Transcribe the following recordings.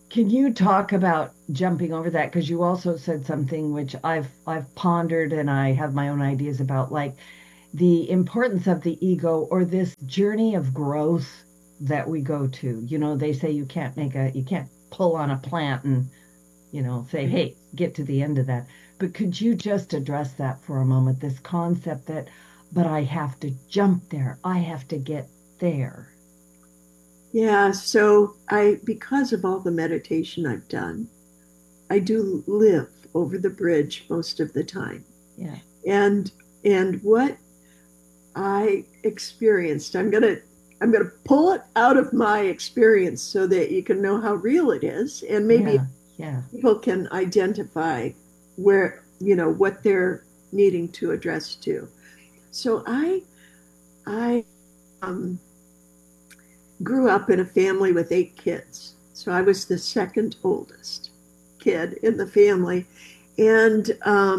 Can you talk about jumping over that? Because you also said something which I've pondered and I have my own ideas about, like the importance of the ego or this journey of growth that we go to. They say you can't pull on a plant and, say, hey, get to the end of that. But could you just address that for a moment? This concept that, but I have to jump there. I have to get there. Yeah, so because of all the meditation I've done, I do live over the bridge most of the time. Yeah. And and what I experienced, I'm gonna pull it out of my experience so that you can know how real it is, and maybe Yeah. Yeah. people can identify where, what they're needing to address to. So I um, grew up in a family with 8 kids. So I was the second oldest kid in the family. And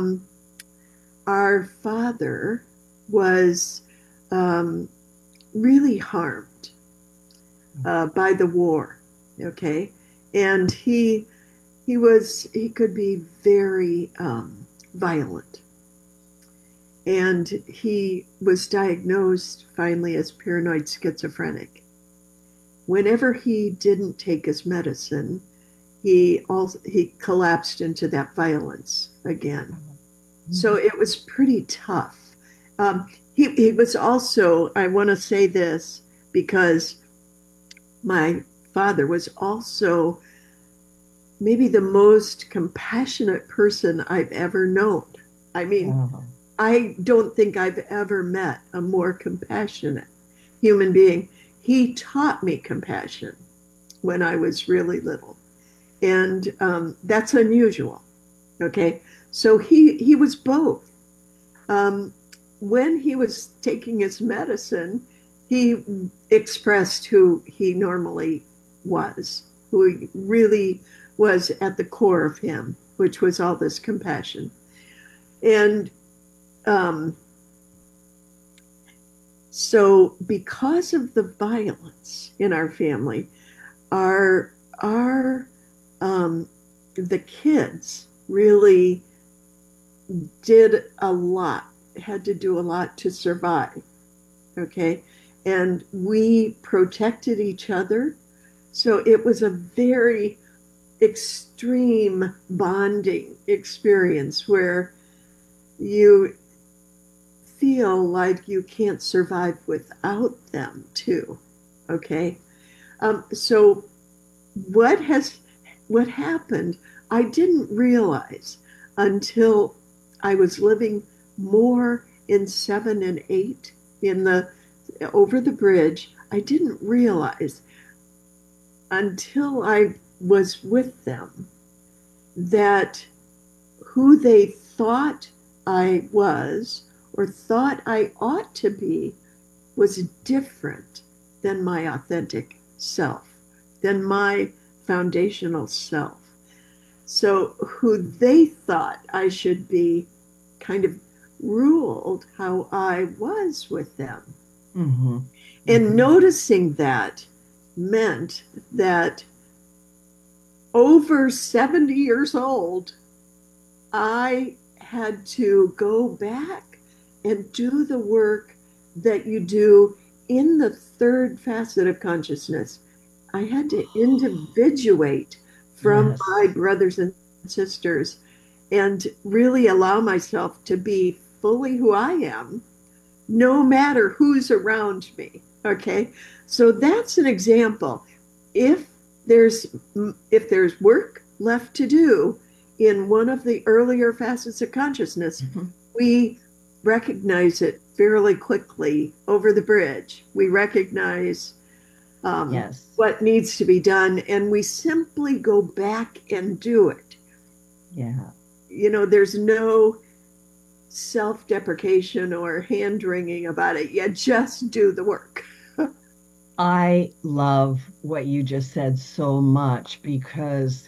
our father was um, really harmed by the war. Okay. And he could be very violent. And he was diagnosed finally as paranoid schizophrenic. Whenever he didn't take his medicine, he collapsed into that violence again. So it was pretty tough. He was also, I want to say this because my father was also maybe the most compassionate person I've ever known. I mean, Wow. I don't think I've ever met a more compassionate human being. He taught me compassion when I was really little, and that's unusual. Okay, so he was both. Um, when he was taking his medicine, he expressed who he normally was, who he really was at the core of him, which was all this compassion. And um, so, because of the violence in our family, our um, the kids really did a lot, had to do a lot to survive. Okay. And we protected each other. So it was a very extreme bonding experience where you feel like you can't survive without them, too. Okay. So what has what happened? I didn't realize until I was living more in 7 and 8 in the over the bridge. I didn't realize until I was with them that who they thought I was or thought I ought to be was different than my authentic self, than my foundational self. So, who they thought I should be kind of ruled how I was with them. Mm-hmm. And Mm-hmm. noticing that meant that over 70 years old, I had to go back and do the work that you do in the third facet of consciousness. I had to individuate from Yes. my brothers and sisters and really allow myself to be fully who I am, no matter who's around me. Okay. So that's an example. If there's if there's work left to do in one of the earlier facets of consciousness, Mhm. we recognize it fairly quickly over the bridge. We recognize Yes. what needs to be done, and we simply go back and do it. Yeah. There's no self deprecation or hand wringing about it. You just do the work. I love what you just said so much because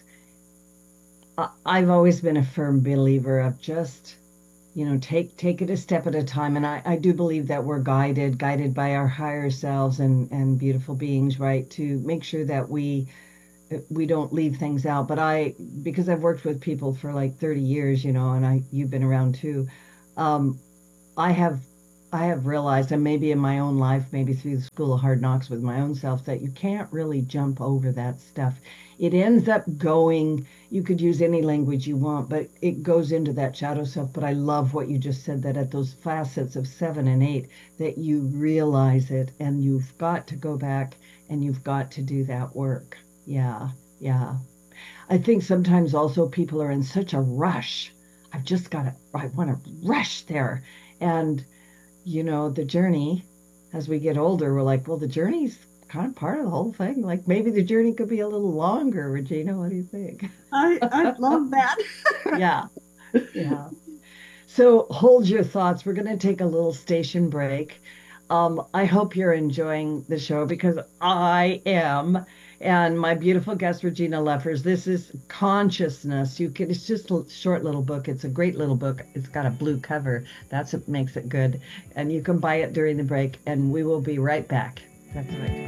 I've always been a firm believer of just, take it a step at a time. And I do believe that we're guided by our higher selves and beautiful beings, right? To make sure that we we don't leave things out. But because I've worked with people for like 30 years, and you've been around too. Um, I have I have realized, and maybe in my own life, maybe through the school of hard knocks with my own self, that you can't really jump over that stuff. It ends up going, you could use any language you want, but it goes into that shadow self. But I love what you just said, that at those facets of 7 and 8, that you realize it and you've got to go back and you've got to do that work. Yeah, yeah. I think sometimes also people are in such a rush. I want to rush there. And, the journey, as we get older, we're like, well, the journey's kind of part of the whole thing. Like maybe the journey could be a little longer. Regina, what do you think? I love that. Yeah, yeah. So hold your thoughts. We're going to take a little station break. I hope you're enjoying the show because I am. And my beautiful guest, Regina Leffers, this is Consciousness. It's just a short little book. It's a great little book. It's got a blue cover. That's what makes it good. And you can buy it during the break, and we will be right back. That's right.